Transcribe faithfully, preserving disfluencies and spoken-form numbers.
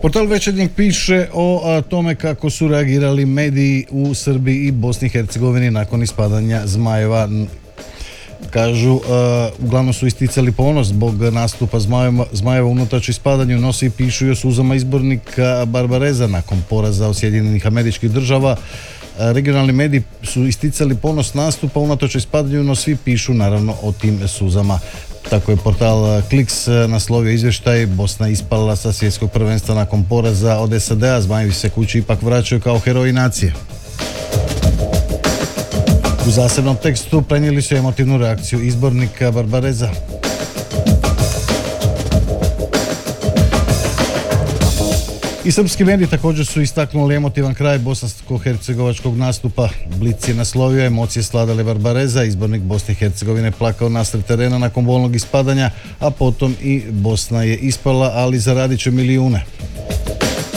Portal Večernjeg piše o a, tome kako su reagirali mediji u Srbiji i Bosni i Hercegovini nakon ispadanja Zmajeva. Kažu, uh, uglavnom su isticali ponos zbog nastupa Zmajeva, Zmajeva unatoč ispadanju, nosi i pišu i o suzama izbornika Barbareza nakon poraza od Sjedinjenih Američkih Država. Uh, regionalni mediji su isticali ponos nastupa unatoč ispadanju, no svi pišu naravno o tim suzama. Tako je portal Kliks naslovio izvještaj: Bosna ispala sa svjetskog prvenstva nakon poraza od S A D-a, Zmajevi se kući ipak vraćaju kao heroji nacije. U zasebnom tekstu prenijeli su emotivnu reakciju izbornika Barbareza. I srpski mediji također su istaknuli emotivan kraj bosansko-hercegovačkog nastupa. Blic je naslovio: emocije sladale Barbareza, izbornik Bosne i Hercegovine plakao nasred terena nakon bolnog ispadanja, a potom i Bosna je ispala, ali zaradit će milijune.